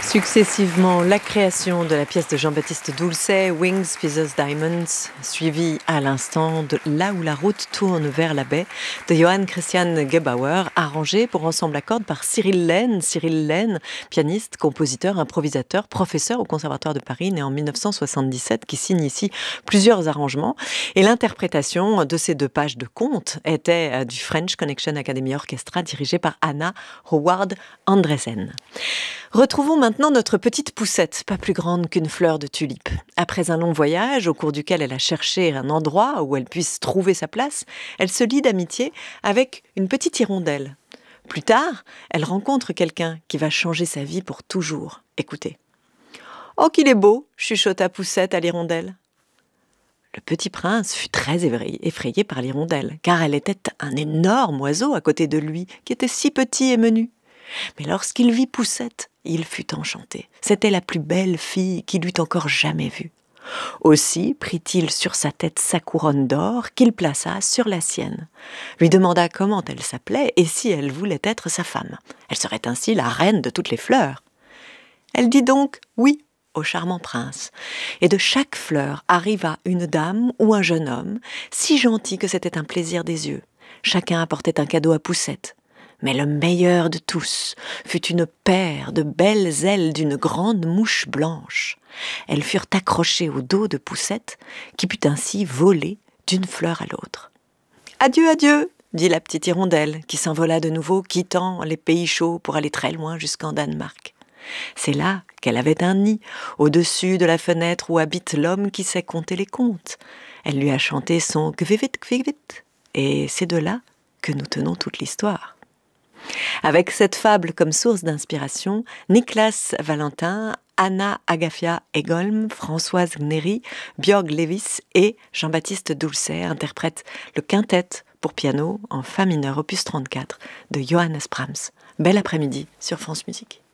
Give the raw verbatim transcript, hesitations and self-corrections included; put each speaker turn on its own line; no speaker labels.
Successivement, la création de la pièce de Jean-Baptiste Doulcet, Wings, Feathers, Diamonds, suivie à l'instant de Là où la route tourne vers la baie, de Johann Christian Gebauer, arrangé pour ensemble à cordes par Cyril Lehn. Cyril Lehn, pianiste, compositeur, improvisateur, professeur au Conservatoire de Paris, né en dix-neuf cent soixante-dix-sept, qui signe ici plusieurs arrangements. Et l'interprétation de ces deux pages de conte était du French Connection Academy Orchestra, dirigé par Anna Howard Andresen. Retrouvons maintenant notre petite poussette, pas plus grande qu'une fleur de tulipe. Après un long voyage, au cours duquel elle a cherché un endroit où elle puisse trouver sa place, elle se lie d'amitié avec une petite hirondelle. Plus tard, elle rencontre quelqu'un qui va changer sa vie pour toujours. Écoutez. « Oh, qu'il est beau !» chuchota Poussette à l'hirondelle. Le petit prince fut très effrayé par l'hirondelle, car elle était un énorme oiseau à côté de lui, qui était si petit et menu. Mais lorsqu'il vit Poussette, il fut enchanté. C'était la plus belle fille qu'il eût encore jamais vue. Aussi prit-il sur sa tête sa couronne d'or qu'il plaça sur la sienne, lui demanda comment elle s'appelait et si elle voulait être sa femme. Elle serait ainsi la reine de toutes les fleurs. Elle dit donc oui au charmant prince, et de chaque fleur arriva une dame ou un jeune homme, si gentil que c'était un plaisir des yeux. Chacun apportait un cadeau à Poussette. Mais le meilleur de tous fut une paire de belles ailes d'une grande mouche blanche. Elles furent accrochées au dos de Poussette, qui put ainsi voler d'une fleur à l'autre. « Adieu, adieu !» dit la petite hirondelle, qui s'envola de nouveau, quittant les pays chauds pour aller très loin jusqu'en Danemark. C'est là qu'elle avait un nid, au-dessus de la fenêtre où habite l'homme qui sait compter les contes. Elle lui a chanté son « Kvivit, kvivit » et c'est de là que nous tenons toute l'histoire. Avec cette fable comme source d'inspiration, Niklas Valentin, Anna Agafia Egholm, Françoise Gnéry, Björg Levis et Jean-Baptiste Doulcet interprètent le quintet pour piano en fa mineur opus trente-quatre de Johannes Brahms. Bel après-midi sur France Musique.